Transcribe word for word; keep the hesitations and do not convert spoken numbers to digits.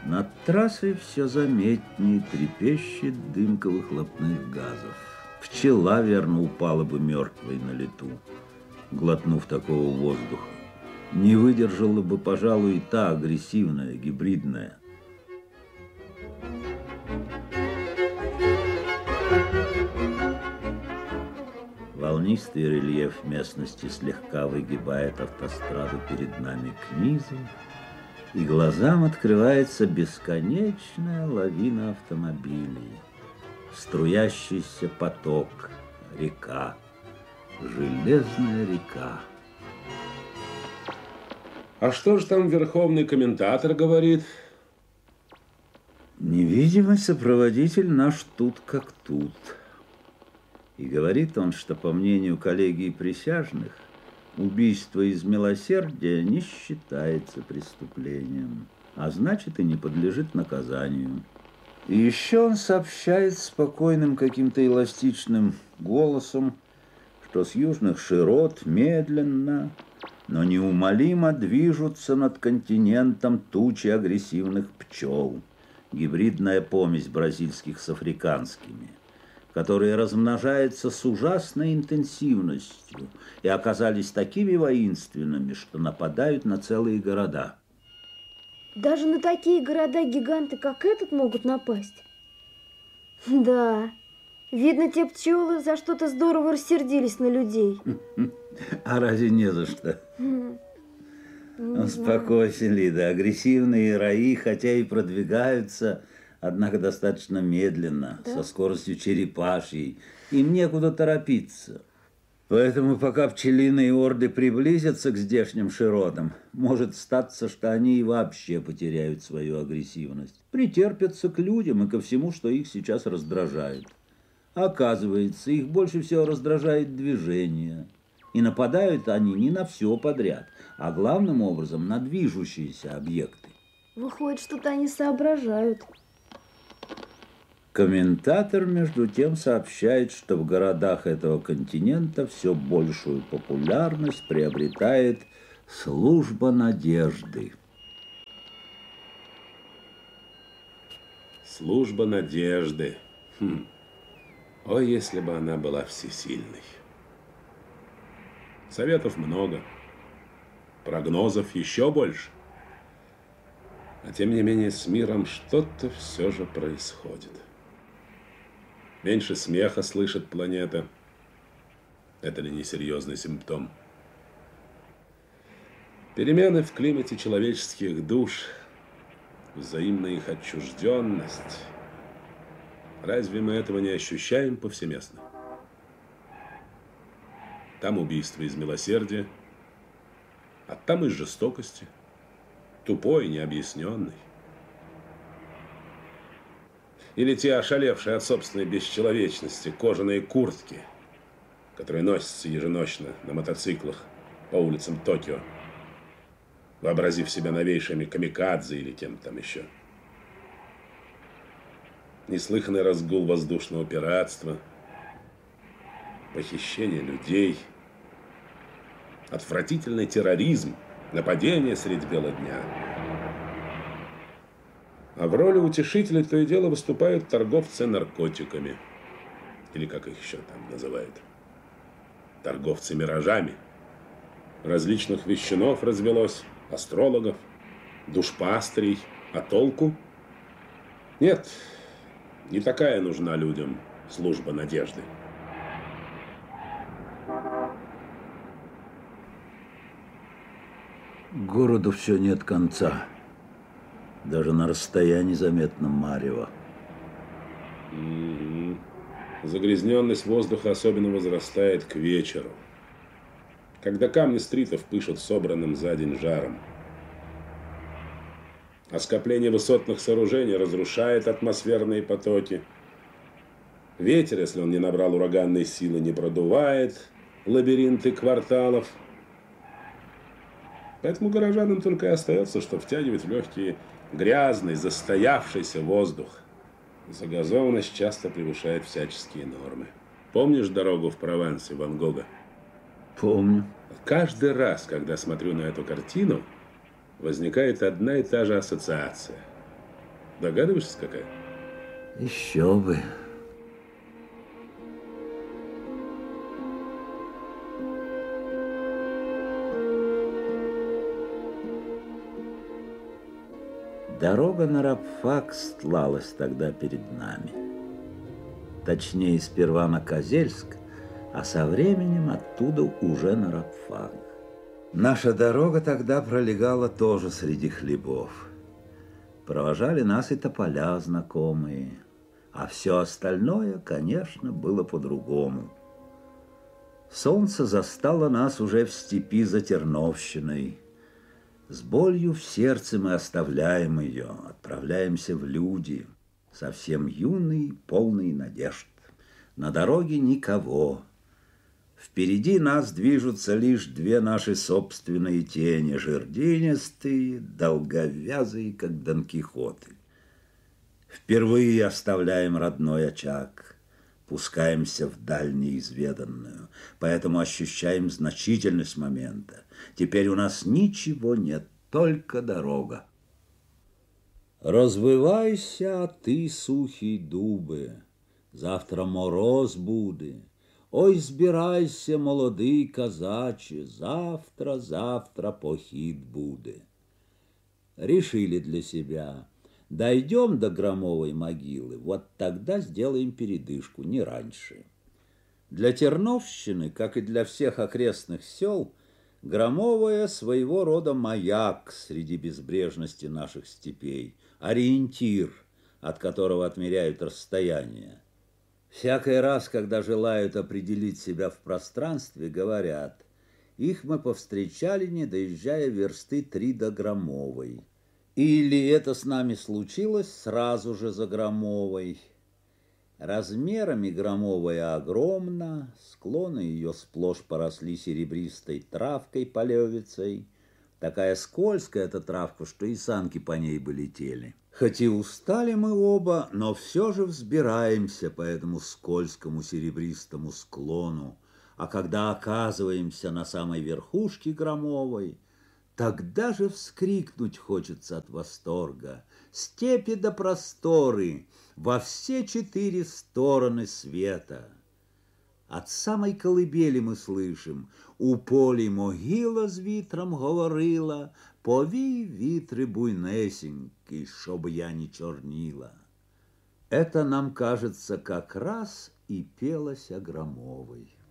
Над трассой все заметней трепещет дымка выхлопных газов. Пчела, верно, упала бы мертвой на лету, глотнув такого воздуха. Не выдержала бы, пожалуй, и та агрессивная, гибридная. Волнистый рельеф местности слегка выгибает автостраду перед нами к низу, и глазам открывается бесконечная лавина автомобилей, струящийся поток, река, железная река. А что же там верховный комментатор говорит? Невидимый сопроводитель наш тут как тут. И говорит он, что, по мнению коллегии присяжных, убийство из милосердия не считается преступлением, а значит и не подлежит наказанию. И еще он сообщает спокойным каким-то эластичным голосом, что с южных широт медленно, но неумолимо движутся над континентом тучи агрессивных пчел, гибридная помесь бразильских с африканскими, которые размножаются с ужасной интенсивностью и оказались такими воинственными, что нападают на целые города. Даже на такие города-гиганты, как этот, могут напасть? Да, видно, те пчелы за что-то здорово рассердились на людей. А разве не за что? Успокойся, Лида, агрессивные раи, хотя и продвигаются, однако достаточно медленно, да? Со скоростью черепашьей. Им некуда торопиться. Поэтому, пока пчелиные орды приблизятся к здешним широтам, может статься, что они и вообще потеряют свою агрессивность. Притерпятся к людям и ко всему, что их сейчас раздражает. Оказывается, их больше всего раздражает движение. И нападают они не на все подряд, а главным образом на движущиеся объекты. Выходит, что-то они соображают. Комментатор, между тем, сообщает, что в городах этого континента все большую популярность приобретает служба надежды. Служба надежды. Хм. О, если бы она была всесильной. Советов много, прогнозов еще больше. А тем не менее с миром что-то все же происходит. Меньше смеха слышит планета. Это ли не серьезный симптом? Перемены в климате человеческих душ, взаимная их отчужденность. Разве мы этого не ощущаем повсеместно? Там убийство из милосердия, а там из жестокости, тупой, необъясненный. Или те ошалевшие от собственной бесчеловечности кожаные куртки, которые носятся еженочно на мотоциклах по улицам Токио, вообразив себя новейшими камикадзе или кем там еще. Неслыханный разгул воздушного пиратства, похищение людей, отвратительный терроризм, нападение средь бела дня. А в роли утешителей то и дело выступают торговцы наркотиками. Или как их еще там называют. Торговцы миражами. Различных вещунов развелось, астрологов, душпастырей. А толку? Нет, не такая нужна людям служба надежды. Городу все нет конца. Даже на расстоянии заметно марево. Mm-hmm. Загрязненность воздуха особенно возрастает к вечеру, когда камни стритов пышут собранным за день жаром. А скопление высотных сооружений разрушает атмосферные потоки. Ветер, если он не набрал ураганной силы, не продувает лабиринты кварталов. Поэтому горожанам только и остается, что втягивать в легкие грязный, застоявшийся воздух. Загазованность часто превышает всяческие нормы. Помнишь дорогу в Провансе Ван Гога? Помню. Каждый раз, когда смотрю на эту картину, возникает одна и та же ассоциация. Догадываешься, какая? Еще бы. Дорога на рабфак стлалась тогда перед нами. Точнее, сперва на Козельск, а со временем оттуда уже на рабфак. Наша дорога тогда пролегала тоже среди хлебов. Провожали нас и тополя знакомые, а все остальное, конечно, было по-другому. Солнце застало нас уже в степи за Терновщиной. С болью в сердце мы оставляем ее, отправляемся в люди, совсем юный, полный надежд. На дороге никого. Впереди нас движутся лишь две наши собственные тени, жердинистые, долговязые, как Дон Кихоты. Впервые оставляем родной очаг, пускаемся в даль неизведанную, поэтому ощущаем значительность момента. Теперь у нас ничего нет, только дорога. Розвивайся, ты, сухі дуби, завтра мороз буде. Ой, збирайся, молодий казаче, завтра, завтра похід буде. Решили для себя, дойдем до Громовой могилы, вот тогда сделаем передышку, не раньше. Для Терновщины, как и для всех окрестных сел, Громовая своего рода маяк среди безбрежности наших степей, ориентир, от которого отмеряют расстояние. Всякий раз, когда желают определить себя в пространстве, говорят, их мы повстречали, не доезжая версты три до Громовой. Или это с нами случилось сразу же за Громовой. Размерами Громовая огромна, склоны ее сплошь поросли серебристой травкой полевицей. Такая скользкая эта травка, что и санки по ней бы летели. Хоть и устали мы оба, но все же взбираемся по этому скользкому серебристому склону. А когда оказываемся на самой верхушке Громовой, тогда же вскрикнуть хочется от восторга. Степи да просторы во все четыре стороны света. От самой колыбели мы слышим: у полі могила з вітром говорила, повій вітри буйнесенький, щоб я не чернила. Это нам кажется как раз и пелось о Громовой.